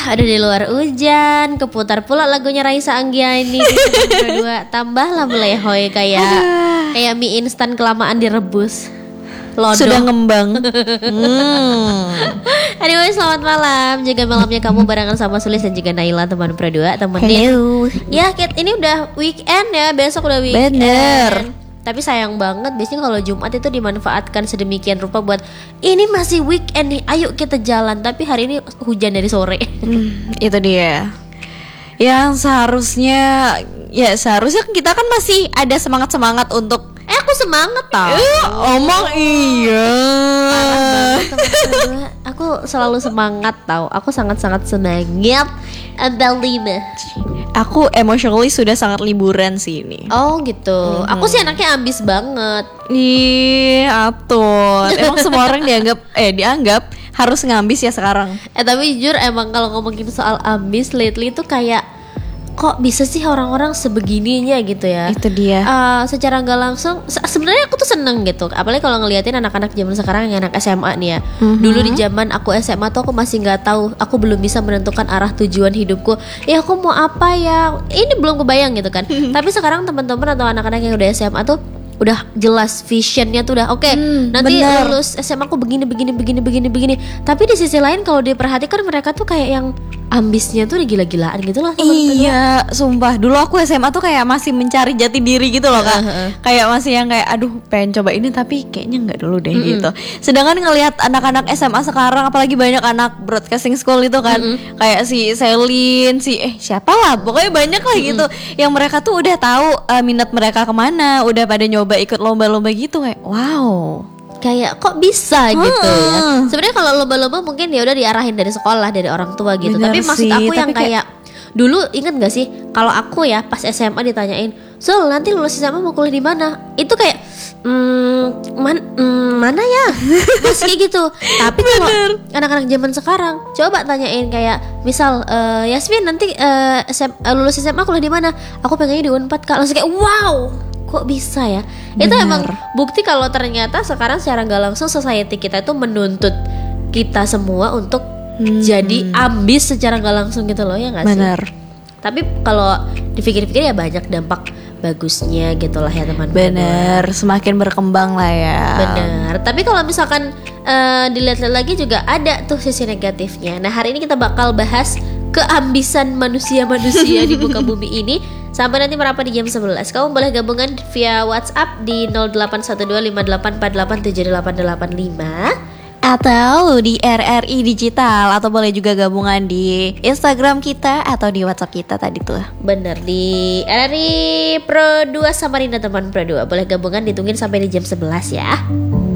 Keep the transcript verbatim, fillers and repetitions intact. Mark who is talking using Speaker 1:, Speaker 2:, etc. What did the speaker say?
Speaker 1: Ada di luar hujan, keputar pula lagunya Raisa Anggiani di dua. Tambahlah melehoy kayak kayak mie instan kelamaan direbus. Lodo.
Speaker 2: Sudah ngembang. hmm.
Speaker 1: Anyway, selamat malam. Jaga malamnya kamu barengan sama Sulis dan juga Naila, teman Pro dua, temenin.
Speaker 2: Hello.
Speaker 1: Ya, Kit, ini udah weekend ya, besok udah weekend.
Speaker 2: Bener.
Speaker 1: Tapi sayang banget, biasanya kalau Jumat itu dimanfaatkan sedemikian rupa buat ini masih weekend nih, ayo kita jalan. Tapi hari ini hujan dari sore.
Speaker 2: Hmm, itu dia. Yang seharusnya, ya seharusnya kita kan masih ada semangat-semangat untuk.
Speaker 1: Eh, aku semangat tau.
Speaker 2: Eh, omong iya.
Speaker 1: Teman-teman, aku selalu semangat tau. Aku sangat-sangat semangat. Adelina.
Speaker 2: Aku emotionally sudah sangat liburan sih ini.
Speaker 1: Oh gitu. Mm-hmm. Aku sih anaknya ambis banget.
Speaker 2: Ih, Aton. Emang semua orang dianggap eh dianggap harus ngambis ya sekarang.
Speaker 1: Eh tapi jujur emang kalau ngomongin soal ambis lately itu kayak kok bisa sih orang-orang sebegininya gitu ya.
Speaker 2: Itu dia.
Speaker 1: Uh, secara nggak langsung se- sebenarnya aku tuh seneng gitu. Apalagi kalau ngeliatin anak-anak zaman sekarang yang anak S M A nih ya. Mm-hmm. Dulu di zaman aku S M A tuh aku masih nggak tahu. Aku belum bisa menentukan arah tujuan hidupku. Ya aku mau apa ya? Ini belum kebayang gitu kan. Tapi sekarang teman-teman atau anak-anak yang udah S M A tuh udah jelas visionnya tuh udah oke okay, hmm, nanti bener. Lulus S M A aku begini begini begini begini begini. Tapi di sisi lain kalau diperhatikan mereka tuh kayak yang ambisnya tuh gila-gilaan gitu loh.
Speaker 2: Iya, sumpah. Dulu aku S M A tuh kayak masih mencari jati diri gitu loh Kak. Uh-huh. Kayak masih yang kayak aduh pengen coba ini tapi kayaknya nggak dulu deh mm-hmm. gitu. Sedangkan ngelihat anak-anak S M A sekarang, apalagi banyak anak broadcasting school itu kan, mm-hmm. kayak si Selin, si eh siapa lah, pokoknya banyak lah mm-hmm. gitu. Yang mereka tuh udah tahu uh, minat mereka kemana, udah pada nyoba ikut lomba-lomba gitu kayak wow.
Speaker 1: Kayak kok bisa hmm. gitu ya. Sebenarnya kalau lomba-lomba mungkin ya udah diarahin dari sekolah, dari orang tua gitu. Bener tapi maksud aku yang kayak, kayak dulu inget gak sih kalau aku ya pas S M A ditanyain, "Sul, nanti lulus S M A mau kuliah di mana?" Itu kayak hmm, man, hmm mana ya? Masih kayak gitu. Tapi kalau anak-anak zaman sekarang coba tanyain kayak misal uh, Yasmin nanti uh, S M A, lulus S M A kuliah di mana? Aku pengennya di Unpad Kak. Langsung kayak wow. Kok bisa ya? Bener. Itu emang bukti kalau ternyata sekarang secara gak langsung society kita itu menuntut kita semua untuk hmm. jadi ambis secara gak langsung gitu loh, ya gak sih?
Speaker 2: Bener.
Speaker 1: Tapi kalau dipikir-pikir ya banyak dampak bagusnya gitu lah ya teman-teman.
Speaker 2: Bener, semakin berkembang lah ya.
Speaker 1: Bener. Tapi kalau misalkan uh, dilihat-lihat lagi juga ada tuh sisi negatifnya. Nah hari ini kita bakal bahas keambisan manusia-manusia di muka bumi ini. Sampai nanti merapat di jam sebelas. Kamu boleh gabungan via WhatsApp di nol delapan satu dua lima delapan empat delapan tujuh delapan delapan lima
Speaker 2: atau di R R I Digital, atau boleh juga gabungan di Instagram kita atau di WhatsApp kita tadi tuh.
Speaker 1: Bener, di R R I Pro dua Samarinda teman Pro dua. Boleh gabungan, ditungguin sampai di jam sebelas ya.